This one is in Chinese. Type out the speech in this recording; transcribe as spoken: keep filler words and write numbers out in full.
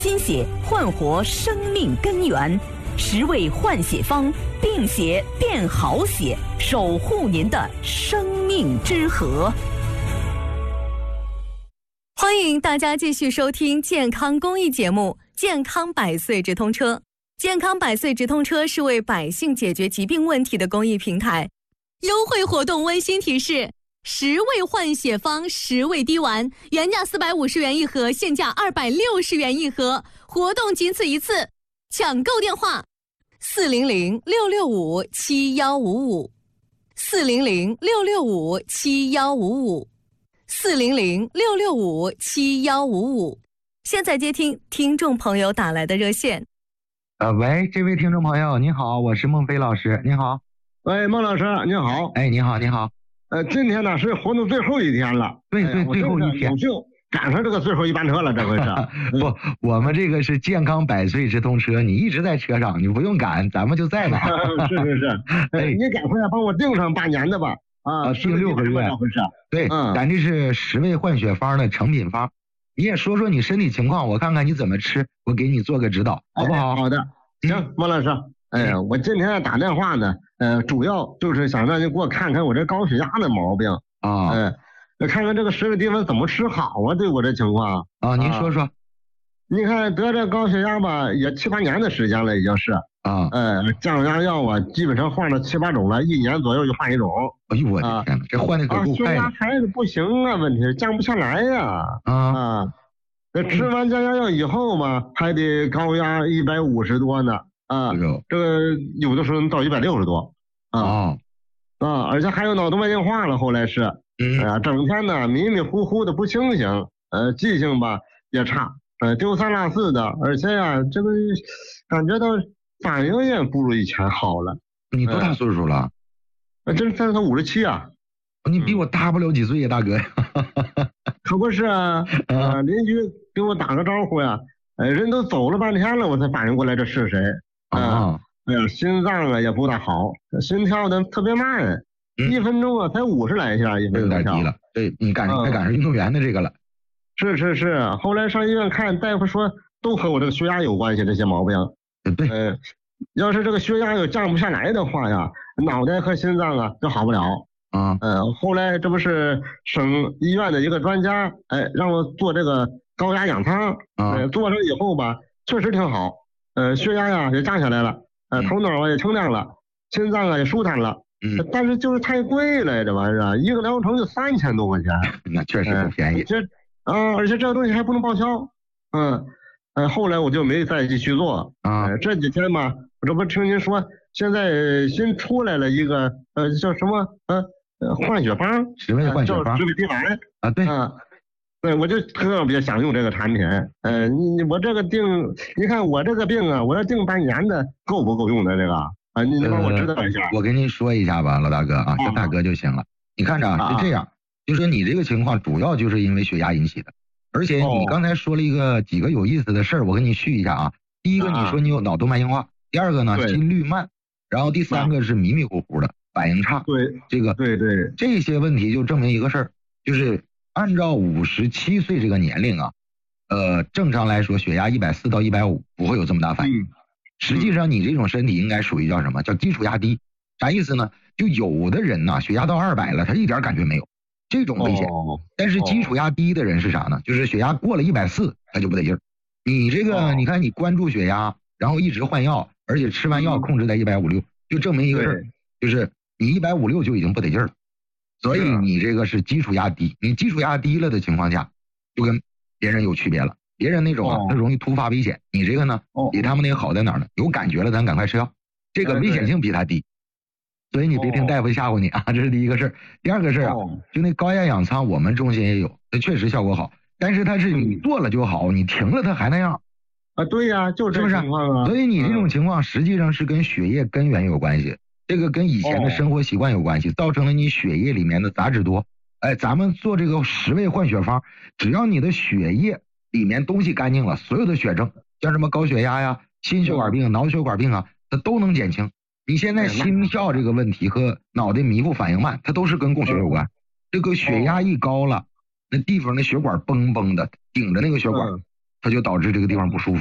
心血焕活生命根源，十味换血方，病血变好血，守护您的生命之河。 欢迎大家继续收听健康公益节目《健康百岁直通车》。健康百岁直通车是为百姓解决疾病问题的公益平台。优惠活动温馨提示：十味换血方十味滴丸，原价四百五十元一盒，现价二百六十元一盒，活动仅此一次。抢购电话：四零零六六五七幺五五，四零零六六五七幺五五，四零零六六五七幺五五。现在接听听众朋友打来的热线。 呃，喂，这位听众朋友，你好，我是孟飞老师，你好。 喂，孟老师，你好。 哎，你好，你好。 呃，今天呢是活动最后一天了。 对对，哎、最后一天。 有幸赶上这个最后一班车了，这回是。 不，我们这个是健康百岁直通车，你一直在车上，你不用赶，咱们就在呢。 是是是。哎，你赶快帮我订上半年的吧。啊， 订六个月。对，嗯，咱这是十味换血方的成品方。你也说说你身体情况，我看看你怎么吃，我给你做个指导，好不好？ 哎、好的，行，孟、嗯、老师。哎呀，我今天打电话呢，呃，主要就是想让你给我看看我这高血压的毛病啊， 哎、呃，看看这个十味地方怎么吃好啊，对我这情况啊，您说说。 你看得这高血压吧，也七八年的时间了，已经是啊， 呃，降压药啊，基本上换了七八种了，一年左右就换一种。 哎呦我的天哪，啊、这换的可够快的。 血压还是不行啊，问题降不下来呀。 啊啊，那吃完降压药以后嘛，还得高压一百五十多呢。啊，这个有的时候能到一百六十多啊、 哦、 啊，而且还有脑动脉硬化了，后来是， 嗯， 哎呀、呃，整天呢迷迷糊糊的不清醒，呃，记性吧也差，呃，丢三落四的，而且呀，这个感觉到反应也不如以前好了。 你多大岁数了？ 呃，这才才五十七啊， 你比我大不了几岁呀，大哥。 可不是啊，呃，邻居给我打个招呼呀，呃，人都走了半天了，我才反应过来这是谁。啊，哎呀，心脏啊也不大好，心跳的特别慢，嗯、一分钟啊才五十来下，一分钟有点低了。对，你赶上快赶上运动员的这个了。 是是是，后来上医院看，大夫说都和我这个血压有关系，这些毛病。 对， 呃，要是这个血压有降不下来的话呀，脑袋和心脏啊就好不了。 啊， 呃，后来这不是省医院的一个专家，哎，让我做这个高压氧舱， 啊、 呃，做上以后吧，确实挺好。呃，血压呀也降下来了，呃，头脑啊也清亮了，心脏啊也舒坦了， 嗯， 但是就是太贵了，这玩意儿啊，一个疗程就三千多块钱， 那确实不便宜。 这啊，而且这个东西还不能报销，嗯，呃，后来我就没再继续做啊、 呃。这几天嘛，我这不听您说，现在新出来了一个呃叫什么呃呃换血方， 十味换血方， 十味滴丸啊，对啊。对，我就特别想用这个产品。呃，你我这个定，你看我这个病啊，我要定半年的，够不够用的这个？啊，你帮我指导一下、呃。 我跟您说一下吧，老大哥啊，叫大哥就行了。你看着啊，是这样，就说你这个情况主要就是因为血压引起的，而且你刚才说了一个几个有意思的事儿，我给你续一下啊。第一个你说你有脑动脉硬化，第二个呢心率慢，然后第三个是迷迷糊糊的，反应差。 对， 这个对对， 这些问题就证明一个事儿，就是。按照五十七岁这个年龄啊，呃，正常来说血压一百四到一百五不会有这么大反应。 嗯、 实际上你这种身体应该属于叫什么？叫基础压低。啥意思呢？就有的人呢、啊，血压到二百了，他一点感觉没有，这种危险。 哦、 但是基础压低的人是啥呢？就是血压过了一百四，他就不得劲儿。你这个，哦、你看你关注血压，然后一直换药，而且吃完药控制在一百五六，就证明一个事儿，就是你一百五六就已经不得劲儿了。所以你这个是基础压低，你基础压低了的情况下，就跟别人有区别了。别人那种啊，他容易突发危险，你这个呢，比他们那个好在哪儿呢？有感觉了，咱赶快吃药，这个危险性比他低。所以你别听大夫吓唬你啊，这是第一个事儿。第二个事儿啊，就那高压氧舱，我们中心也有，它确实效果好，但是它是你做了就好，你停了它还那样。 啊，对呀，就这情况啊。 所以你这种情况实际上是跟血液根源有关系。这个跟以前的生活习惯有关系，哦、造成了你血液里面的杂质多。哎，咱们做这个十味换血方，只要你的血液里面东西干净了，所有的血症，像什么高血压呀、心血管病、嗯、脑血管病啊，它都能减轻。你现在心跳这个问题和脑袋迷糊反应慢，它都是跟供血有关。嗯、这个血压一高了，那地方的血管绷绷的，顶着那个血管，嗯、 它就导致这个地方不舒服。